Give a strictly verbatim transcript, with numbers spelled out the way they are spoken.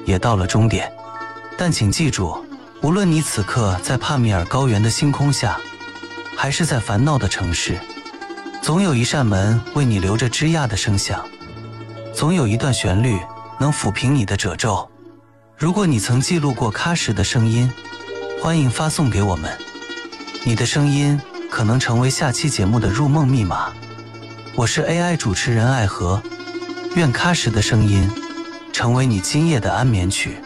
也到了终点。但请记住，无论你此刻在帕米尔高原的星空下，还是在烦闹的城市，总有一扇门为你留着枝桠的声响，总有一段旋律能抚平你的褶皱。如果你曾记录过喀什的声音，欢迎发送给我们，你的声音可能成为下期节目的入梦密码。我是 A I 主持人艾和，愿喀什的声音成为你今夜的安眠曲。